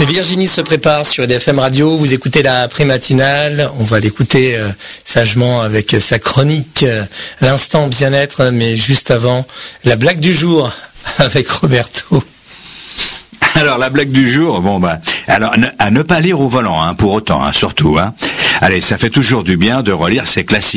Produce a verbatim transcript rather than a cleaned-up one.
Virginie se prépare sur D F M Radio. Vous écoutez la pré-matinale. On va l'écouter euh, sagement avec sa chronique, euh, l'instant bien-être, mais juste avant, la blague du jour avec Roberto. Alors la blague du jour, bon bah, alors ne, à ne pas lire au volant, hein, pour autant, hein, surtout. Hein. Allez, ça fait toujours du bien de relire ces classiques.